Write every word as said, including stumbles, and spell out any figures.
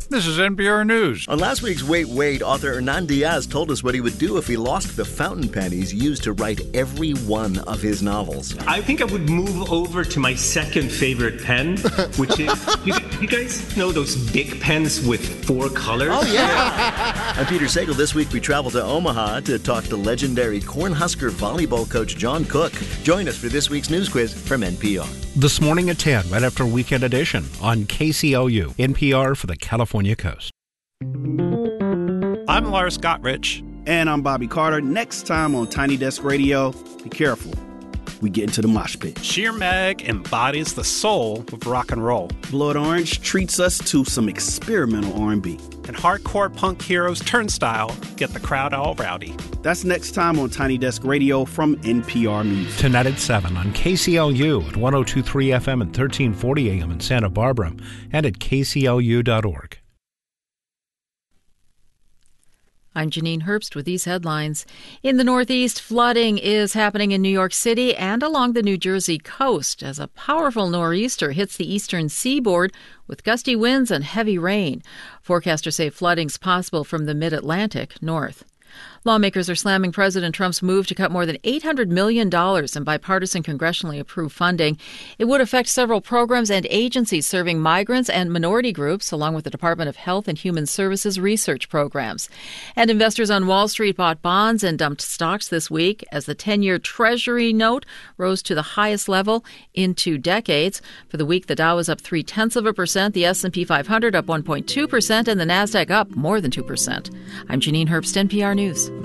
This is N P R News. On last week's Wait, Wait, author Hernan Diaz told us what he would do if he lost the fountain pen he's used to write every one of his novels. I think I would move over to my second favorite pen, which is, you, you guys know those Bic pens with four colors? Oh, yeah. I'm Peter Sagal. This week we travel to Omaha to talk to legendary Cornhusker volleyball coach John Cook. Join us for this week's news quiz from N P R. This morning at ten, right after Weekend Edition on K C L U, N P R for the California coast. I'm Lars Gottrich. And I'm Bobby Carter. Next time on Tiny Desk Radio, be careful. We get into the mosh pit. Sheer Mag embodies the soul of rock and roll. Blood Orange treats us to some experimental R and B. And hardcore punk heroes Turnstile get the crowd all rowdy. That's next time on Tiny Desk Radio from N P R Music. Tonight at seven on K C L U at one oh two point three F M and thirteen forty A M in Santa Barbara and at K C L U dot org. I'm Janine Herbst with these headlines. In the Northeast, flooding is happening in New York City and along the New Jersey coast as a powerful nor'easter hits the eastern seaboard with gusty winds and heavy rain. Forecasters say flooding's possible from the mid-Atlantic north. Lawmakers are slamming President Trump's move to cut more than eight hundred million dollars in bipartisan congressionally approved funding. It would affect several programs and agencies serving migrants and minority groups, along with the Department of Health and Human Services research programs. And investors on Wall Street bought bonds and dumped stocks this week as the ten-year Treasury note rose to the highest level in two decades. For the week, the Dow was up three-tenths of a percent, the S and P five hundred up one point two percent, and the Nasdaq up more than two percent. I'm Janine Herbst, N P R News.